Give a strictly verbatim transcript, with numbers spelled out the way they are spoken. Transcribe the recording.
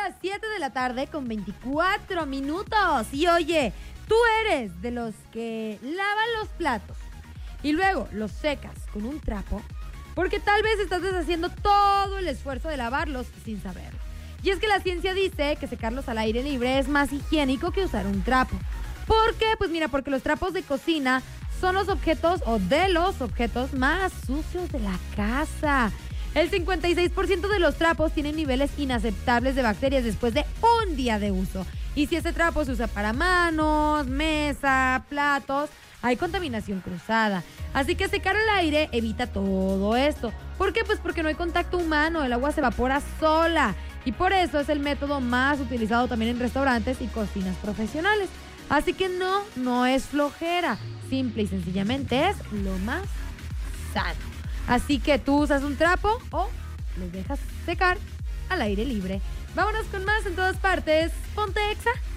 las siete de la tarde con veinticuatro minutos. Y oye, tú eres de los que lavan los platos y luego los secas con un trapo, porque tal vez estás deshaciendo todo el esfuerzo de lavarlos sin saberlo. Y es que la ciencia dice que secarlos al aire libre es más higiénico que usar un trapo. ¿Por qué? Pues mira, porque los trapos de cocina son los objetos o de los objetos más sucios de la casa. El cincuenta y seis por ciento de los trapos tienen niveles inaceptables de bacterias después de un día de uso. Y si ese trapo se usa para manos, mesa, platos, hay contaminación cruzada. Así que secar al aire evita todo esto. ¿Por qué? Pues porque no hay contacto humano, el agua se evapora sola. Y por eso es el método más utilizado también en restaurantes y cocinas profesionales. Así que no, no es flojera. Simple y sencillamente es lo más sano. Así que tú usas un trapo o los dejas secar al aire libre. Vámonos con más en todas partes. Ponte Exa.